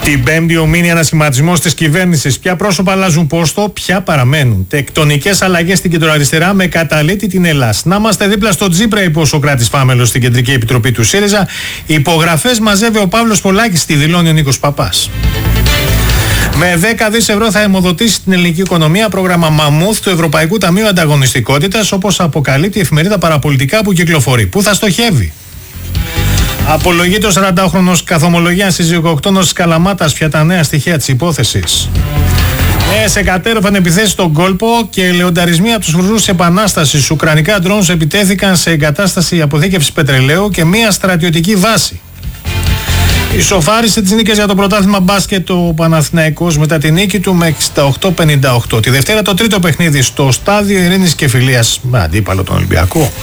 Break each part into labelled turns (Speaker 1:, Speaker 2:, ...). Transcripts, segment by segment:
Speaker 1: Την Πέμπτη ο μήνυ ανασχηματισμός της κυβέρνησης. Ποια πρόσωπα αλλάζουν πόστο, ποια παραμένουν. Τεκτονικές αλλαγές στην κεντροαριστερά με καταλήτη την Ελλάς. Να είμαστε δίπλα στο Τζίπρα, είπε ο Σωκράτης Φάμελος στην Κεντρική Επιτροπή του ΣΥΡΙΖΑ. Υπογραφές μαζεύει ο Παύλος Πολάκης, τη δηλώνει ο Νίκος Παπάς. Με 10 δις ευρώ θα αιμοδοτήσει την ελληνική οικονομία πρόγραμμα Μαμούθ του Ευρωπαϊκού Ταμείου Ανταγωνιστικότητας, όπως αποκαλύπτει η εφημερίδα Παραπολιτικά που κυκλοφορεί. Πού θα στοχεύει? Απολογείται ο 48χρονος καθομολογίας συζυγοκτόνος της Καλαμάτας. Πια τα νέα στοιχεία της υπόθεσης. Σε κατέρροφαν επιθέσεις στον κόλπο και λεονταρισμοί από τους φρουρούς της Επανάστασης. Ουκρανικά ντρόουνς επιτέθηκαν σε εγκατάσταση αποθήκευσης πετρελαίου και μία στρατιωτική βάση. Ισοφάρισε τις νίκες για το πρωτάθλημα μπάσκετ ο Παναθηναϊκός μετά τη νίκη του με 68-58. Τη Δευτέρα το τρίτο παιχνίδι στο Στάδιο Ειρήνης και Φιλίας με αντίπαλο τον Ολυμπιακό.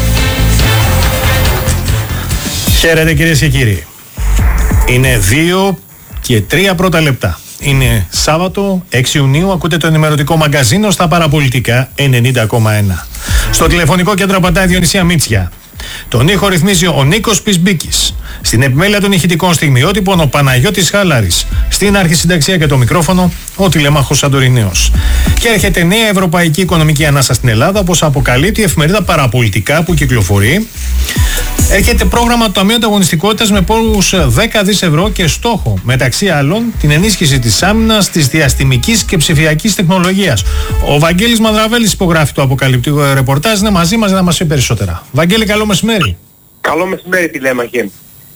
Speaker 1: Χαίρετε κυρίες και κύριοι. Είναι 2 και 3 πρώτα λεπτά. Είναι Σάββατο 6 Ιουνίου. Ακούτε το ενημερωτικό μαγκαζίνο στα Παραπολιτικά 90,1. Στο τηλεφωνικό κέντρο απαντάει η Διονυσία Μίτσια. Τον ήχο ρυθμίζει ο Νίκος Πισμπίκης. Στην επιμέλεια των ηχητικών στιγμιότυπων ο Παναγιώτης Χάλαρης. Στην αρχισυνταξία και το μικρόφωνο ο τηλεμάχος Σαντορινέος. Και έρχεται νέα ευρωπαϊκή οικονομική ανάσα στην Ελλάδα, όπως αποκαλύπτει η εφημερίδα Παραπολιτικά που κυκλοφορεί. Έρχεται πρόγραμμα του Ταμείου Ανταγωνιστικότητας με πόρους 10 δις ευρώ και στόχο, μεταξύ άλλων, την ενίσχυση της άμυνας, της διαστημικής και ψηφιακής τεχνολογίας. Ο Βαγγέλης Μανδραβέλης υπογράφει το αποκαλυπτικό ρεπορτάζ. Είναι μαζί μας να μας πει περισσότερα. Βαγγέλη, καλό μεσημέρι.
Speaker 2: Καλό μεσημέρι, τηλέμαχε.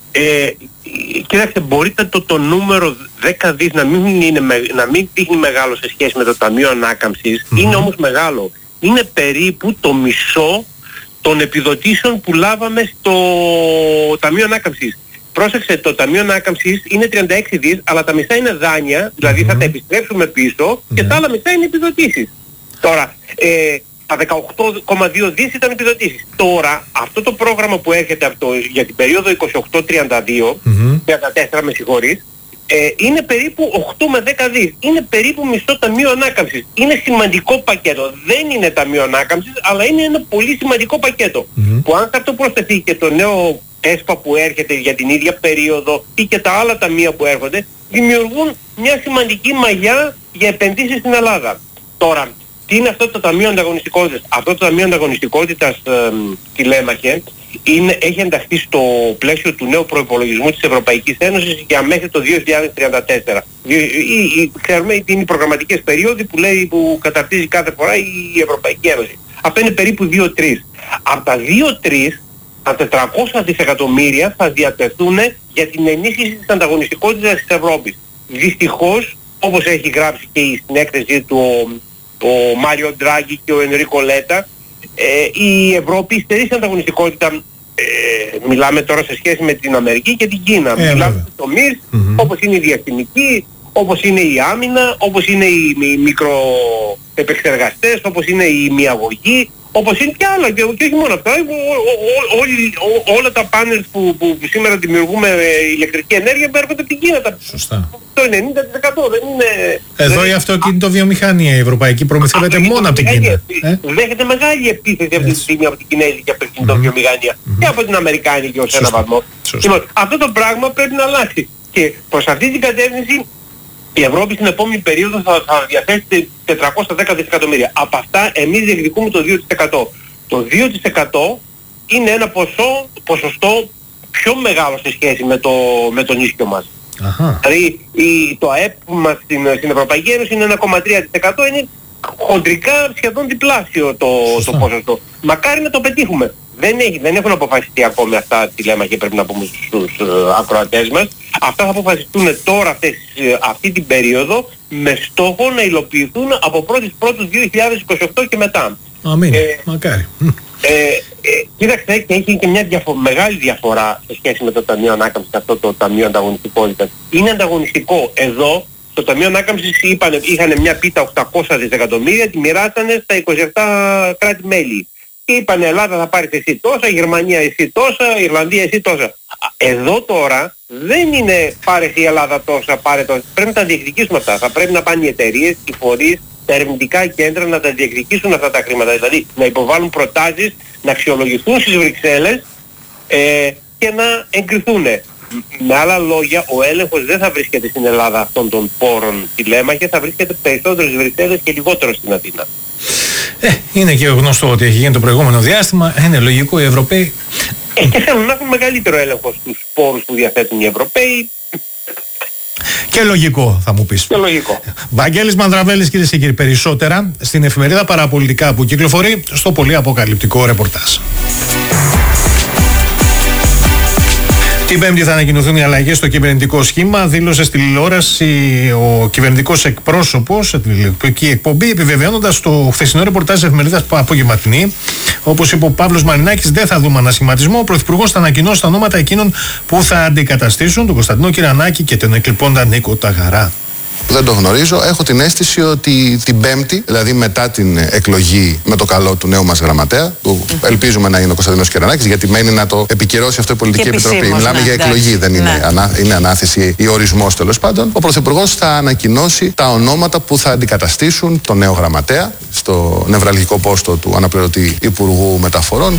Speaker 2: Κοιτάξτε, μπορείτε το νούμερο 10 δις να μην δείχνει μεγάλο σε σχέση με το Ταμείο Ανάκαμψης, είναι όμως μεγάλο. Είναι περίπου το μισό των επιδοτήσεων που λάβαμε στο Ταμείο Ανάκαμψης. Πρόσεξε, το Ταμείο Ανάκαμψης είναι 36 δις, αλλά τα μισά είναι δάνεια, δηλαδή θα τα επιστρέψουμε πίσω και τα άλλα μισά είναι επιδοτήσεις. Τώρα, τα 18,2 δις ήταν επιδοτήσεις. Τώρα, αυτό το πρόγραμμα που έρχεται για την περίοδο 28-32, 34 με συγχωρείς, είναι περίπου 8 με 10 δις. Είναι περίπου μισό Ταμείο Ανάκαμψης. Είναι σημαντικό πακέτο. Δεν είναι Ταμείο Ανάκαμψης, αλλά είναι ένα πολύ σημαντικό πακέτο. Που αν αυτό προσθεθεί και το νέο ΕΣΠΑ που έρχεται για την ίδια περίοδο ή και τα άλλα ταμεία που έρχονται, δημιουργούν μια σημαντική μαγιά για επενδύσεις στην Ελλάδα. Τώρα, τι είναι αυτό το Ταμείο Ανταγωνιστικότητας? Αυτό το Ταμείο Ανταγωνιστικότητας, τηλέμαχε, έχει ενταχθεί στο πλαίσιο του νέου προϋπολογισμού της Ευρωπαϊκής Ένωσης για μέχρι το 2034. Ξέρουμε ότι είναι οι προγραμματικές περίοδοι που καταρτίζει κάθε φορά η Ευρωπαϊκή Ένωση. Αυτό είναι περίπου 2-3. Από τα 2-3, τα 400 δισεκατομμύρια θα διατεθούν για την ενίσχυση της ανταγωνιστικότητας της Ευρώπης. Δυστυχώς, όπως έχει γράψει και στην έκθεσή του ο Μάριο Ντράγκη και ο Ενρίκο Λέτα, η Ευρώπη στερεί στην ανταγωνιστικότητα. Μιλάμε τώρα σε σχέση με την Αμερική και την Κίνα. Μιλάμε σε τομείς όπως είναι η διαστημική, όπως είναι η άμυνα, όπως είναι οι μικροεπεξεργαστές, όπως είναι η ημιαγωγή, όπως είναι και άλλα. Και όχι μόνο αυτά, όλα τα πάνελ που σήμερα δημιουργούμε ηλεκτρική ενέργεια έρχονται από την Κίνα.
Speaker 1: Σωστά.
Speaker 2: Το 90% δεν είναι...
Speaker 1: Εδώ η αυτοκινητοβιομηχανία η ευρωπαϊκή προμηθεύεται μόνο από την Κίνα.
Speaker 2: Δέχεται μεγάλη επίθεση αυτή τη στιγμή από την κινέζικη αυτοκινητοβιομηχανία και από την αμερικάνικη ως ένα βαθμό. Λοιπόν, αυτό το πράγμα πρέπει να αλλάξει. Και προς αυτή την κατεύθυνση η Ευρώπη στην επόμενη περίοδο θα διαθέσει 410 δισεκατομμύρια. Από αυτά εμείς διεκδικούμε το 2%. Το 2% είναι ένα ποσοστό πιο μεγάλο σε σχέση με τον ίσιο μας. Δηλαδή το ΑΕΠ μας στην Ευρωπαϊκή Ένωση είναι 1,3%, είναι χοντρικά σχεδόν διπλάσιο το ποσοστό. Μακάρι να το πετύχουμε. Δεν έχουν αποφασιστεί ακόμη αυτά, τηλέμαχε, πρέπει να πούμε στους ακροατές μας. Αυτά θα αποφασιστούν τώρα αυτή την περίοδο με στόχο να υλοποιηθούν από 1η-1η 2028 και μετά.
Speaker 1: Αμήν. Μακάρι.
Speaker 2: Κοίταξε, και έχει και μια μεγάλη διαφορά σε σχέση με το Ταμείο Ανάκαμψης, αυτό το Ταμείο Ανταγωνιστικότητας. Είναι ανταγωνιστικό. Εδώ το Ταμείο Ανάκαμψης είχαν μια πίτα 800 δισεκατομμύρια, τη μοιράσανε στα 27 κράτη-μέλη. Και είπανε Ελλάδα θα πάρεις εσύ τόσα, Γερμανία εσύ τόσα, Ιρλανδία εσύ τόσα. Εδώ τώρα δεν είναι πάρε η Ελλάδα τόσα, πάρε τόσα. Πρέπει να τα διεκδικήσουμε αυτά. Θα πρέπει να πάνε οι εταιρείες, οι φορείς, τα ερευνητικά κέντρα να τα διεκδικήσουν αυτά τα χρήματα. Δηλαδή να υποβάλουν προτάσεις, να αξιολογηθούν στις Βρυξέλλες και να εγκριθούν. Με άλλα λόγια, ο έλεγχος δεν θα βρίσκεται στην Ελλάδα αυτών των πόρων τηλέμαχες, θα βρίσκεται περισσότερο στις Βρυξέλλες και λιγότερο στην Αθήνα.
Speaker 1: Είναι και γνωστό ότι έχει γίνει το προηγούμενο διάστημα. Είναι λογικό οι Ευρωπαίοι.
Speaker 2: Και θέλουν να έχουν μεγαλύτερο έλεγχο στους πόρους που διαθέτουν οι Ευρωπαίοι.
Speaker 1: Και λογικό, θα μου πεις.
Speaker 2: Και λογικό.
Speaker 1: Βαγγέλης Μανδραβέλης, κυρίες και κύριοι, περισσότερα στην εφημερίδα Παραπολιτικά που κυκλοφορεί στο πολύ αποκαλυπτικό ρεπορτάζ. Την Πέμπτη θα ανακοινωθούν οι αλλαγές στο κυβερνητικό σχήμα. Δήλωσε στη τηλεόραση ο κυβερνητικός εκπρόσωπος σε τηλεοπτική εκπομπή, επιβεβαιώνοντας το χθεσινό ρεπορτάζ της εφημερίδας Απογευματινή. Όπως είπε ο Παύλος Μαρινάκης, δεν θα δούμε ανασχηματισμό. Ο Πρωθυπουργός θα ανακοινώσει τα ονόματα εκείνων που θα αντικαταστήσουν τον Κωνσταντινό Κυρανάκη και τον εκλειπώντα Νίκο Ταγαρά.
Speaker 3: Δεν το γνωρίζω. Έχω την αίσθηση ότι την Πέμπτη, δηλαδή μετά την εκλογή με το καλό του νέου μας γραμματέα, που ελπίζουμε να είναι ο Κωνσταντινός Κυρανάκης, γιατί μένει να το επικυρώσει αυτό η Πολιτική Επιτροπή. Μιλάμε για εκλογή, δεν είναι ανάθεση ή ορισμός τέλος πάντων. Ο Πρωθυπουργός θα ανακοινώσει τα ονόματα που θα αντικαταστήσουν τον νέο γραμματέα στο νευραλγικό πόστο του αναπληρωτή Υπουργού Μεταφορών.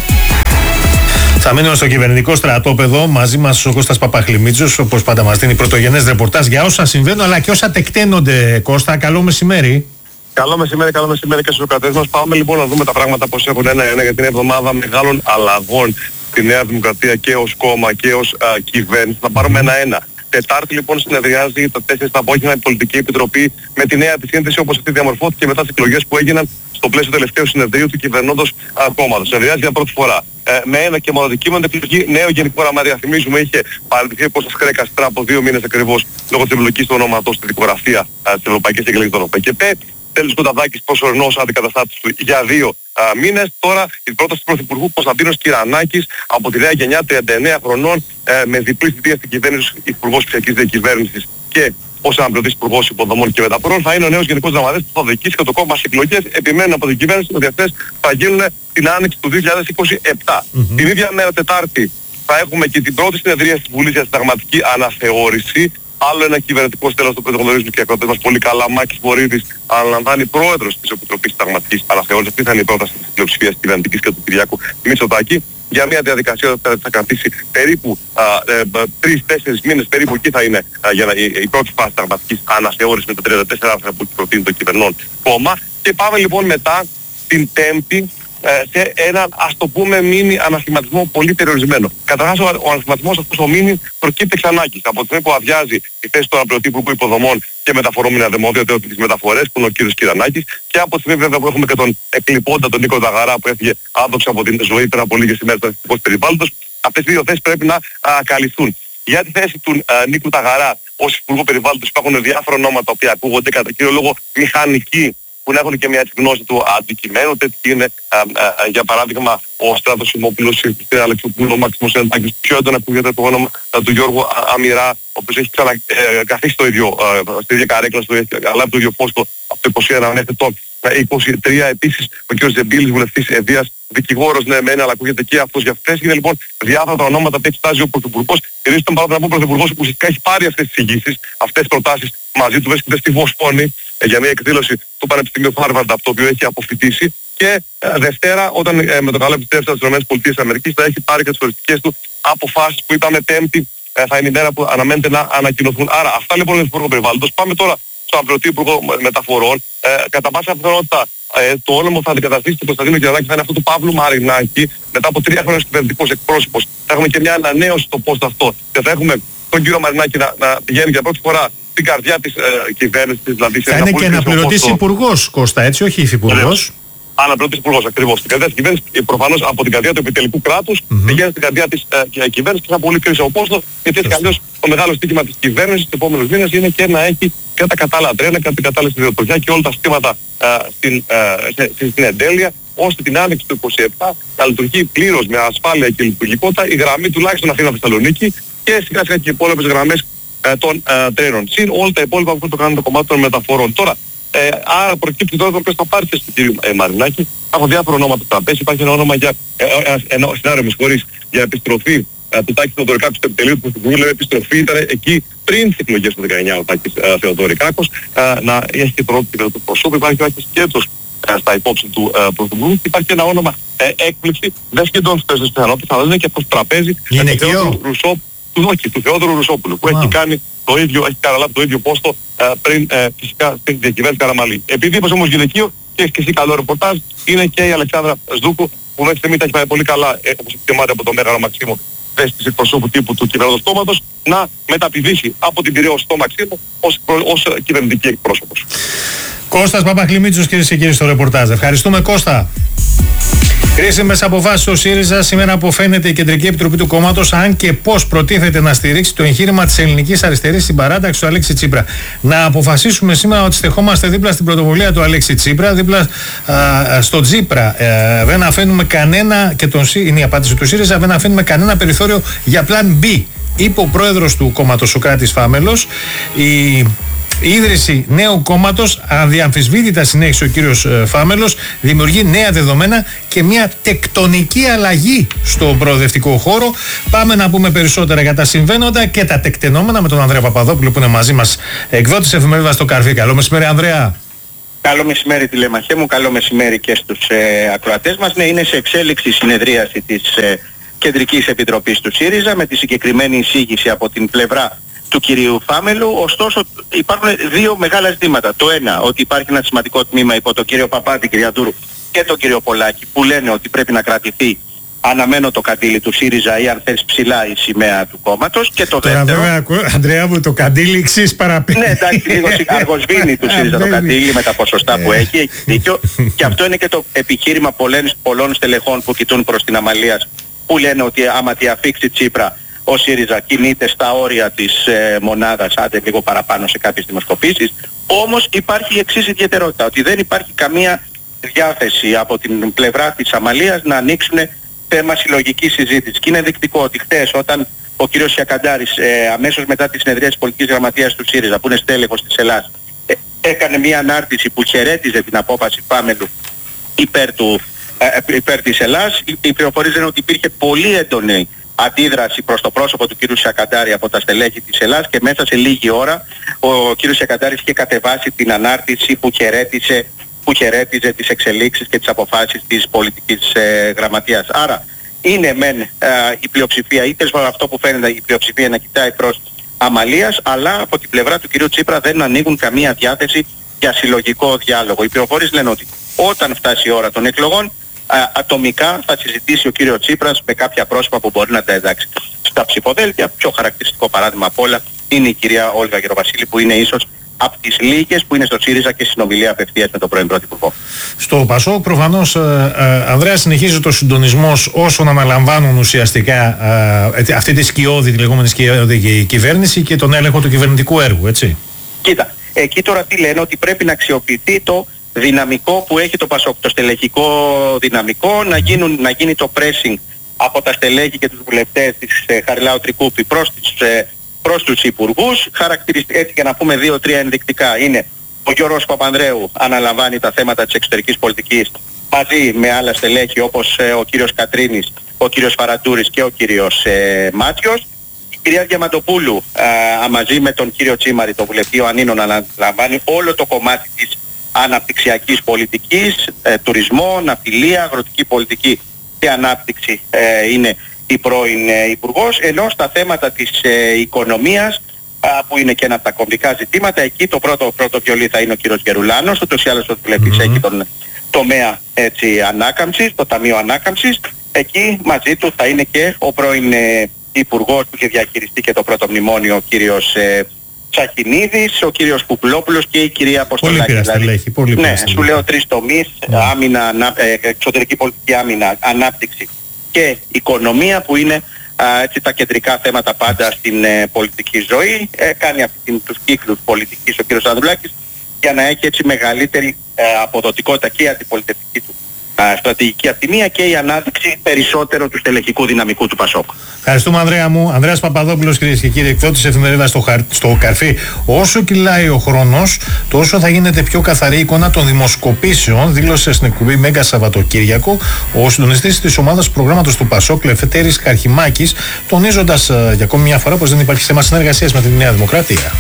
Speaker 1: Θα μείνουμε στο κυβερνητικό στρατόπεδο. Μαζί μας ο Κώστας Παπαχλημίτσος, όπως πάντα μας δίνει πρωτογενές ρεπορτάζ για όσα συμβαίνουν αλλά και όσα τεκταίνονται. Κώστα, καλό μεσημέρι.
Speaker 4: Καλό μεσημέρι και στους κρατές μας. Πάμε λοιπόν να δούμε τα πράγματα πώς έχουν ένα-ένα για την εβδομάδα μεγάλων αλλαγών στη Νέα Δημοκρατία και ως κόμμα και ως κυβέρνηση. Θα πάρουμε ένα-ένα. Τετάρτη λοιπόν συνεδριάζει το 4 το απόγευμα η Πολιτική Επιτροπή με τη νέα της σύνθεση όπως αυτή διαμορφώθηκε μετά τις εκλογές που έγιναν στο πλαίσιο τελευταίου συνεδρίου του κυβερνώντος κόμματος. Συνεδριάζει για πρώτη φορά. Με ένα και μόνο αντικείμενο εκλογή νέο γενικό γραμματέα. Θυμίζουμε είχε παραιτηθεί ο Κώστας Κρέκας πριν από 2 μήνες ακριβώς λόγω της εμπλοκής του ονόματος στη δικογραφία της Ευρωπαϊκής Εκλογής των ΟΠΕΚΕΠΕ. Τέλος Κονταδάκης προσωρινός αντικαταστάτης του για 2 μήνες. Τώρα η πρόταση του Πρωθυπουργού Κωνσταντίνος Κυρανάκης από τη νέα γενιά 39 χρονών με διπλή θητεία στην κυβέρνηση Υπουργός Ψηφιακής Διακυβέρνησης και ως αναπληρωτής Υπουργός Υποδομών και Μεταφορών θα είναι ο νέος Γενικός Γραμματέας που θα διοικήσει και το κόμμα στις εκλογές. Επιμένουν από την κυβέρνηση ότι αυτές θα γίνουν την άνοιξη του 2027. Την ίδια μέρα Τετάρτη θα έχουμε και την πρώτη συνεδρία της Βουλής για συνταγματική αναθεώρηση. Άλλο ένα κυβερνητικό στέλος που γνωρίζουμε και οι ακροατές μας πολύ καλά. Μάκης Βορίδης αναλαμβάνει πρόεδρος της Επιτροπής Συνταγματικής Αναθεώρησης. Αυτή θα είναι η πρόταση της πλειοψηφίας κυβερνητικής και του Κυριάκου Μητσοτάκη. Για μια διαδικασία που θα κρατήσει περίπου 3-4 μήνες, περίπου εκεί θα είναι για η πρώτη φάση συνταγματικής αναθεώρησης με τα 34 άρθρα που προτείνει το κυβερνών κόμμα. Και πάμε λοιπόν μετά την Πέμπτη σε έναν, ας το πούμε, μίνι ανασχηματισμό πολύ περιορισμένο. Καταρχάς ο ανασχηματισμός αυτός ο μίνι προκύπτει εξ ανάγκης. Από τη στιγμή που αδειάζει η θέση του αναπληρωτή Υπουργού Υποδομών και Μεταφορών με αδαιμόδιότητα τις μεταφορές που είναι ο κύριος Κυρανάκης και από τη στιγμή βέβαια που έχουμε και τον εκλειπώντα τον Νίκο Ταγαρά που έφυγε άδοξα από την ζωή πριν από λίγες ημέρες του αστυνομικού περιβάλλοντος, αυτές οι δύο θέσεις πρέπει να καλυφθούν. Για τη θέση του Νίκου Ταγαρά ως Υπουργό Περιβάλλοντος υπάρχουν διάφορα ονόματα που ακούγονται κατά κύριο λόγο μηχανικοί που να έχουν και μια γνώση του αντικειμένου. Τέτοιοι είναι για παράδειγμα ο Στράτος Σιμόπουλος, η Χριστίνα Αλεξοπούλου, ο Μάξιμος Εντάκης, πιο έντονα ακούγεται το όνομα του Γιώργου Αμυρά, ο οποίος έχει ξανακαθίσει στη ίδια καρέκλα, αλλά από το ίδιο πόστο από το 21 μέχρι το 23. Επίσης ο κ. Ζεμπίλης, βουλευτής Ευβίας, δικηγόρος, ναι, μεν, αλλά ακούγεται και αυτός για αυτές. Είναι λοιπόν διάφορα τα ονόματα που έχει φτάσει ο Πρωθυπουργός. Κυρίως τον παράδειγμα από ο Πρωθυπουργός που ουσιαστικά έχει πάρει αυτές τις εισηγήσεις, αυτές τις προτάσεις μαζί του, βρίσκεται στη Βοσπόνη για μια εκδήλωση του Πανεπιστημίου Χάρβαρντ, από το οποίο έχει αποφοιτήσει. Και Δευτέρα, όταν με το καλό επιστρέψει στις ΗΠΑ, θα έχει πάρει και τις οριστικές του αποφάσεις που είπαμε Πέμπτη θα είναι η μέρα που αναμένεται να ανακοινωθούν. Άρα αυτά λοιπόν είναι το Υπουργό Περιβάλλοντος. Πάμε τώρα στο αναπληρωτή Υπουργό Μεταφορών. Κατά πάσα πιθανότητα το όνομα που θα αντικαταστήσει τον Κωνσταντίνο Κυρανάκη θα είναι αυτό του Παύλου Μαρινάκη. Μετά από 3 χρόνια ως κυβερνητικός εκπρόσωπος θα έχουμε και μια ανανέωση στο πόστο αυτό. Και θα έχουμε τον κύριο Μαρινάκη να πηγαίνει για πρώτη φορά στην καρδιά της κυβέρνησης. Δηλαδή
Speaker 1: θα είναι και αναπληρωτής υπουργός, Κώστα, έτσι, όχι υφυπουργός.
Speaker 4: Αναπληρωτής υπουργός ακριβώς. Στην καρδιά της κυβέρνησης, προφανώς από την καρδιά του επιτελικού κράτους, πηγαίνει στην καρδιά της κυβέρνησης και είναι ένα πολύ κρίσιμο πόστο, γιατί έτσι αλλιώς το μεγάλο στοίχημα της κυβέρνησης τους επόμενους μήνες είναι και να έχει και τα κατάλληλα τρένα και την κατάλληλη ιδιωτικότητα και όλα τα συστήματα στην εντέλεια, ώστε την άνοιξη του 27 να λειτουργεί πλήρως με ασφάλεια και λειτουργικότητα η γραμμή τουλάχιστον Αθήνα-Θεσσαλονίκη και σιγά σιγά και οι υπόλοιπες γραμμές των τρένων. Συν όλα τα υπόλοιπα που το κάνουν το κομμάτι των μεταφορών. Τώρα, άρα προκύπτει τώρα ποιος θα πάρει θέση του κ. Μαρινάκη. Έχω διάφορα ονόματα του τραπέζι. Υπάρχει ένα όνομα για σενάριο για επιστροφή του Τάκη Θεοδωρικάκου στο επιτελείο του Πρωθυπουργού. Λέμε επιστροφή, ήταν εκεί πριν τις εκλογές του 19 ο Τάκης Θεοδωρικάκος. Να έχει και το ρόλο του προσώπου. Υπάρχει και σκέτος στα υπόψη του Πρωθυπουργού. Υπάρχει και ένα όνομα έκπληξη. Δεν σχεδόν στις πιθανότητες, αλλά είναι και από το τραπέζι.
Speaker 1: Γυναικείο.
Speaker 4: του Θεόδωρου Ρουσόπουλου, που έχει καταλάβει το ίδιο πόστο πριν φυσικά στην διακυβέρνηση Καραμαλή. Επειδή είπες όμως γυναικείο και έχεις και εσύ καλό ρεπορτάζ, είναι και η Αλεξάνδρα Σδούκου, που μέχρι στιγμή τα έχει πάει πολύ καλά, όπως εκτιμάται από τον Μέγαρο Μαξίμου, θέση της εκπροσώπου τύπου του κυβερνώντος κόμματος, να μεταπηδήσει από την Πειραιώς στο Μαξίμου ως κυβερνητική εκπρόσωπος.
Speaker 1: Κώστας Παπαχλημίτσος, κυρίες και κύριοι, στο ρεπορτάζ. Ευχαριστούμε, Κώστα. Κρίσιμες αποφάσεις στο ΣΥΡΙΖΑ. Σήμερα αποφαίνεται η Κεντρική Επιτροπή του κόμματος αν και πώς προτίθεται να στηρίξει το εγχείρημα της ελληνικής αριστερής στην παράταξη του Αλέξη Τσίπρα. Να αποφασίσουμε σήμερα ότι στεχόμαστε δίπλα στην πρωτοβουλία του Αλέξη Τσίπρα, δίπλα στο Τσίπρα. Δεν αφήνουμε κανένα, και είναι η απάντηση του ΣΥΡΙΖΑ, δεν αφήνουμε κανένα περιθώριο για πλάν B, είπε ο πρόεδρος του κόμματος Σωκράτης Φάμελος. Η ίδρυση νέου κόμματος, αδιαμφισβήτητα συνέχισε ο κύριος Φάμελος, δημιουργεί νέα δεδομένα και μια τεκτονική αλλαγή στο προοδευτικό χώρο. Πάμε να πούμε περισσότερα για τα συμβαίνοντα και τα τεκτενόμενα με τον Ανδρέα Παπαδόπουλο, που είναι μαζί μας, εκδότης εφημερίδας στο Καρφί. Καλό μεσημέρι, Ανδρέα.
Speaker 5: Καλό μεσημέρι, τηλεμαχέ μου, καλό μεσημέρι και στους ακροατές μας. Ναι, είναι σε εξέλιξη η συνεδρίαση της Κεντρικής Επιτροπής του ΣΥΡΙΖΑ με τη συγκεκριμένη εισήγηση από την πλευρά του κυρίου Φάμελου. Ωστόσο υπάρχουν δύο μεγάλα ζητήματα. Το ένα, ότι υπάρχει ένα σημαντικό τμήμα υπό τον κύριο Παπά, την κυρία Ντούρου και τον κύριο Πολάκη, που λένε ότι πρέπει να κρατηθεί αναμένο το καντήλι του ΣΥΡΙΖΑ ή αν θες ψηλά η σημαία του κόμματος. Και το δεύτερο...
Speaker 1: Αντρέα μου, το καντήλι εξής παραπίνει.
Speaker 5: Ναι, εντάξει, λίγο αργοσβήνει του ΣΥΡΙΖΑ το καντήλι με τα ποσοστά που έχει δίκιο. Και αυτό είναι και το επιχείρημα πολλών στελεχών που κοιτούν προς την Αμαλίας, που λένε ότι άμα τη αφήξει Τσίπρα, ο ΣΥΡΙΖΑ κινείται στα όρια της μονάδας, άντε λίγο παραπάνω σε κάποιες δημοσκοπήσεις. Όμως υπάρχει η εξής ιδιαιτερότητα, ότι δεν υπάρχει καμία διάθεση από την πλευρά της Αμαλίας να ανοίξουν θέμα συλλογικής συζήτησης. Και είναι ενδεικτικό ότι χτες, όταν ο κύριος Σιακαντάρης αμέσως μετά τη συνεδρία της πολιτικής γραμματείας του ΣΥΡΙΖΑ, που είναι στέλεχος της Ελλάδας, έκανε μια ανάρτηση που χαιρέτιζε την απόφαση Φάμελου υπέρ της Ελλάδας. Οι πληροφορίες λένε ότι υπήρχε πολύ έντονη αντίδραση προς το πρόσωπο του κύριου Σιακαντάρη από τα στελέχη της Ελλάδας και μέσα σε λίγη ώρα ο κύριος Σιακαντάρης είχε κατεβάσει την ανάρτηση που χαιρέτιζε τις εξελίξεις και τις αποφάσεις της πολιτικής γραμματείας. Άρα είναι μεν η πλειοψηφία, είτε αυτό που φαίνεται η πλειοψηφία να κοιτάει προς Αμαλίας, αλλά από την πλευρά του κυρίου Τσίπρα δεν ανοίγουν καμία διάθεση για συλλογικό διάλογο. Οι πληροφορίες λένε ότι όταν φτάσει η ώρα των εκλογών, ατομικά θα συζητήσει ο κύριος Τσίπρας με κάποια πρόσωπα που μπορεί να τα εντάξει στα ψηφοδέλτια. Πιο χαρακτηριστικό παράδειγμα απ' όλα είναι η κυρία Όλγα Γεροβασίλη, που είναι ίσως από τις λίγες που είναι στο ΣΥΡΙΖΑ και συνομιλία απευθείας με τον πρώην Πρωθυπουργό. Στο
Speaker 1: ΠΑΣΟΚ προφανώς, Ανδρέα, συνεχίζει το συντονισμός όσων αναλαμβάνουν ουσιαστικά αυτή τη σκιώδη, τη λεγόμενη σκιώδη κυβέρνηση και τον έλεγχο του κυβερνητικού έργου, έτσι.
Speaker 5: Κοίτα, εκεί τώρα τι λένε, ότι πρέπει να αξιοποιηθεί το δυναμικό που έχει το ΠΑΣΟΚ, το στελεχικό δυναμικό, να γίνει το pressing από τα στελέχη και τους βουλευτές της Χαριλάου Τρικούπη προς τους υπουργούς. Έτσι, για να πούμε 2-3 ενδεικτικά, είναι ο Γιώργος Παπανδρέου αναλαμβάνει τα θέματα της εξωτερικής πολιτικής μαζί με άλλα στελέχη όπως ο κύριος Κατρίνης, ο κύριος Φαραντούρης και ο κύριος Μάτιος. Η κυρία Διαμαντοπούλου μαζί με τον κύριο Τσίμαρη, τον βουλευτή ο Ανίνων, αναλαμβάνει όλο το κομμάτι της αναπτυξιακής πολιτικής, τουρισμό, ναυτιλία, αγροτική πολιτική και ανάπτυξη είναι η πρώην υπουργός, ενώ στα θέματα της οικονομίας, που είναι και ένα από τα κομβικά ζητήματα, εκεί το πρώτο βιολί θα είναι ο κύριος Γερουλάνος, ούτως ή άλλως ο βουλευτής έχει τον τομέα ανάκαμψης, το Ταμείο Ανάκαμψης. Εκεί μαζί του θα είναι και ο πρώην υπουργός που είχε διαχειριστεί και το πρώτο μνημόνιο, ο κύριος Τσακινίδης, ο κύριος Κουκλόπουλος και η κυρία Αποστολάκη. Ναι, σου λέω 3 τομείς, άμυνα, εξωτερική πολιτική, άμυνα, ανάπτυξη και οικονομία, που είναι τα κεντρικά θέματα πάντα στην πολιτική ζωή. Κάνει τους κύκλους πολιτικής ο κύριος Ανδρουλάκης για να έχει έτσι μεγαλύτερη αποδοτικότητα και αντιπολιτευτική του στρατηγική από τη μία και η ανάδειξη περισσότερο του στελεχικού δυναμικού του ΠΑΣΟΚ.
Speaker 1: Ευχαριστούμε, Ανδρέα μου. Ανδρέας Παπαδόπουλος, κυρίες και κύριοι, εκδότης εφημερίδας στο Καρφί. Όσο κυλάει ο χρόνος, τόσο θα γίνεται πιο καθαρή εικόνα των δημοσκοπήσεων, δήλωσε στην εκπομπή Μέγκα Σαββατοκύριακο ο συντονιστής της ομάδας προγράμματος του ΠΑΣΟΚ, Λευτέρης Καρχιμάκης, τονίζοντας για ακόμη μια φορά πως δεν υπάρχει θέμα συνεργασίας με τη Νέα Δημοκρατία.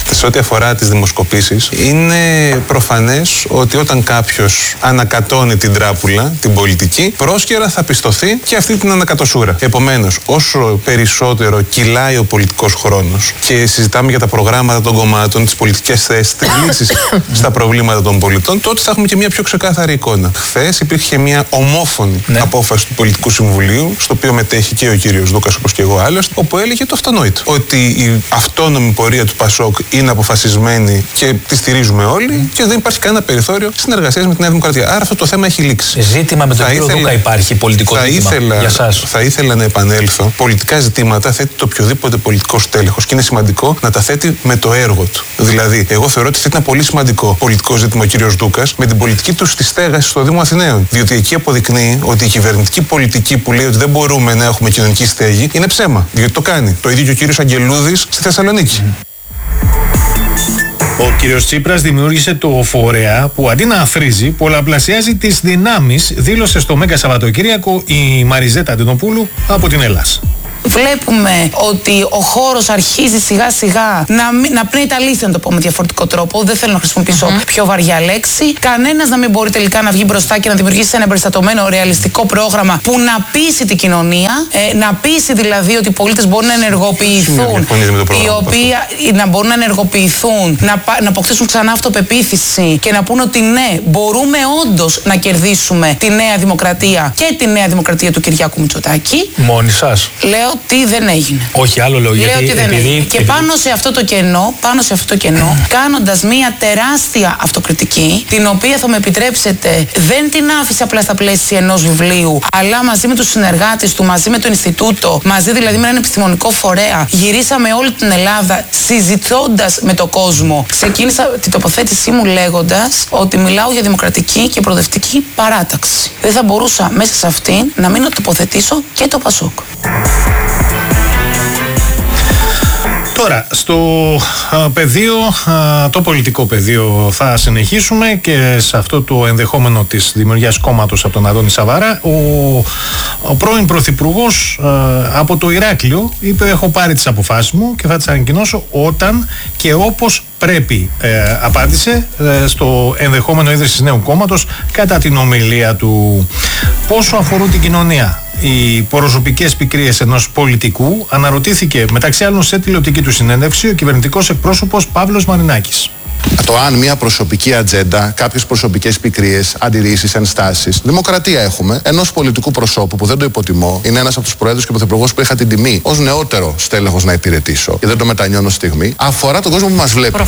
Speaker 6: Σε ό,τι αφορά τις δημοσκοπήσεις, είναι προφανές ότι όταν κάποιος ανακατώνει την τράπουλα, την πολιτική, πρόσκαιρα θα πιστωθεί και αυτή την ανακατοσούρα. Επομένως, όσο περισσότερο κυλάει ο πολιτικός χρόνος και συζητάμε για τα προγράμματα των κομμάτων, τις πολιτικές θέσεις, τις λύσεις στα προβλήματα των πολιτών, τότε θα έχουμε και μια πιο ξεκάθαρη εικόνα. Χθες υπήρχε μια ομόφωνη απόφαση του Πολιτικού Συμβουλίου, στο οποίο μετέχει και ο κύριος Δούκας, όπως και εγώ άλλωστε, όπου έλεγε το αυτονόητο. Ότι η αυτόνομη πορεία του ΠΑΣΟΚ είναι αποφασισμένη και τη στηρίζουμε όλοι και δεν υπάρχει κανένα περιθώριο συνεργασίας με τη Νέα Δημοκρατία. Άρα αυτό το θέμα έχει λήξει.
Speaker 7: Ζήτημα με τον κύριο Δούκα υπάρχει, πολιτικό ζήτημα για σας?
Speaker 6: Θα ήθελα να επανέλθω. Πολιτικά ζητήματα θέτει το οποιοδήποτε πολιτικό στέλεχος και είναι σημαντικό να τα θέτει με το έργο του. Δηλαδή, εγώ θεωρώ ότι θέτει ένα πολύ σημαντικό πολιτικό ζήτημα ο κύριος Δούκας με την πολιτική του στη στέγαση στο Δήμο Αθηναίων. Διότι εκεί αποδεικνύει ότι η κυβερνητική πολιτική που λέει ότι δεν μπορούμε να έχουμε κοινωνική στέγη είναι ψέμα. Διότι το κάνει. Το ίδιο και ο κύριος Αγγελούδης στη Θεσσαλονίκη.
Speaker 1: Ο κύριος Τσίπρας δημιούργησε το φορέα που αντί να αφρίζει, πολλαπλασιάζει τις δυνάμεις, δήλωσε στο Μέγκα Σαββατοκύριακο η Μαριζέτα Αντινοπούλου από την Ελλάδα.
Speaker 8: Βλέπουμε ότι ο χώρος αρχίζει σιγά σιγά να πνέει τα λύθη, να το πω με διαφορετικό τρόπο. Δεν θέλω να χρησιμοποιήσω πιο βαριά λέξη. Κανένας να μην μπορεί τελικά να βγει μπροστά και να δημιουργήσει ένα εμπεριστατωμένο ρεαλιστικό πρόγραμμα που να πείσει την κοινωνία. Να πείσει δηλαδή ότι οι πολίτες μπορούν να ενεργοποιηθούν. Να μπορούν να ενεργοποιηθούν, να αποκτήσουν ξανά αυτοπεποίθηση και να πούν ότι ναι, μπορούμε όντως να κερδίσουμε τη Νέα Δημοκρατία και τη Νέα Δημοκρατία του Κυριάκου Μητσοτάκη.
Speaker 7: Μόνοι σας?
Speaker 8: Λέω ότι δεν έγινε.
Speaker 7: Όχι, άλλο λέω.
Speaker 8: Λέω ότι δεν έγινε. Και πάνω σε αυτό το κενό, κάνοντας μια τεράστια αυτοκριτική, την οποία θα με επιτρέψετε, δεν την άφησε απλά στα πλαίσια ενός βιβλίου, αλλά μαζί με τους συνεργάτες του, μαζί με το Ινστιτούτο, μαζί δηλαδή με έναν επιστημονικό φορέα, γυρίσαμε όλη την Ελλάδα συζητώντας με τον κόσμο. Ξεκίνησα την τοποθέτησή μου λέγοντας ότι μιλάω για δημοκρατική και προοδευτική παράταξη. Δεν θα μπορούσα μέσα σε αυτήν να μην τοποθετήσω και το ΠΑΣΟΚ.
Speaker 1: Τώρα, στο πεδίο, το πολιτικό πεδίο θα συνεχίσουμε και σε αυτό το ενδεχόμενο της δημιουργίας κόμματος από τον Αντώνη Σαβαρά. Ο πρώην Πρωθυπουργός από το Ηράκλειο είπε: έχω πάρει τις αποφάσεις μου και θα τις ανακοινώσω όταν και όπως πρέπει. Απάντησε στο ενδεχόμενο ίδρυσης νέου κόμματος κατά την ομιλία του. Πόσο αφορούν την κοινωνία οι προσωπικές πικρίες ενός πολιτικού, αναρωτήθηκε μεταξύ άλλων σε τηλεοπτική του συνέντευξη ο κυβερνητικός εκπρόσωπος Παύλος Μαρινάκης.
Speaker 3: Το αν μια προσωπική ατζέντα, κάποιες προσωπικές πικρίες, αντιρρήσεις, ενστάσεις, δημοκρατία έχουμε, ενός πολιτικού προσώπου που δεν το υποτιμώ, είναι ένας από τους προέδρους και πρωθυπουργούς που είχα την τιμή ως νεότερο στέλεχος να υπηρετήσω και δεν το μετανιώνω στιγμή, αφορά τον κόσμο που μας βλέπει.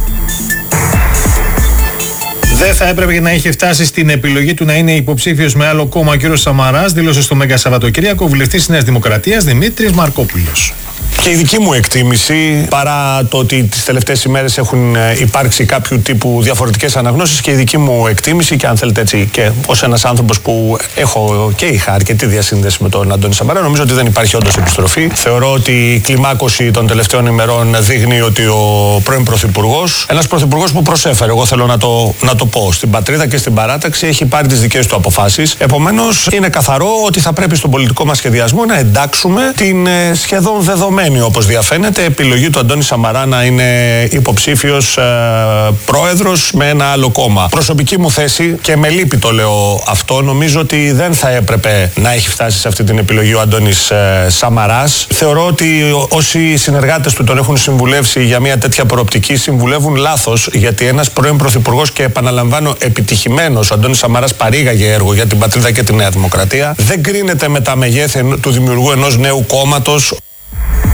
Speaker 1: Δεν θα έπρεπε να είχε φτάσει στην επιλογή του να είναι υποψήφιος με άλλο κόμμα ο κ. Σαμαράς, δήλωσε στο Μέγκα Σαββατοκύριακο ο βουλευτής της Νέας Δημοκρατίας Δημήτρης Μαρκόπουλος.
Speaker 9: Και η δική μου εκτίμηση, παρά το ότι τις τελευταίες ημέρες έχουν υπάρξει κάποιου τύπου διαφορετικές αναγνώσεις, και η δική μου εκτίμηση, και αν θέλετε έτσι και ως ένας άνθρωπος που έχω και είχα αρκετή διασύνδεση με τον Αντώνη Σαμαρά, νομίζω ότι δεν υπάρχει όντως επιστροφή. Θεωρώ ότι η κλιμάκωση των τελευταίων ημερών δείχνει ότι ο πρώην Πρωθυπουργός, ένας Πρωθυπουργός που προσέφερε, εγώ θέλω να το πω, στην πατρίδα και στην παράταξη, έχει πάρει τις δικές του αποφάσεις. Επομένως, είναι καθαρό ότι θα πρέπει στον πολιτικό μας σχεδιασμό να εντάξουμε την σχεδόν δεδομένη, όπως διαφαίνεται, επιλογή του Αντώνη Σαμαρά να είναι υποψήφιος πρόεδρος με ένα άλλο κόμμα. Προσωπική μου θέση, και με λύπη το λέω αυτό, νομίζω ότι δεν θα έπρεπε να έχει φτάσει σε αυτή την επιλογή ο Αντώνης Σαμαράς. Θεωρώ ότι όσοι συνεργάτες του τον έχουν συμβουλεύσει για μια τέτοια προοπτική συμβουλεύουν λάθος, γιατί ένας πρώην πρωθυπουργός, και επαναλαμβάνω επιτυχημένος, ο Αντώνης Σαμαράς παρήγαγε έργο για την πατρίδα και τη Νέα Δημοκρατία, δεν κρίνεται με τα μεγέθη του δημιουργού ενός νέου κόμματος.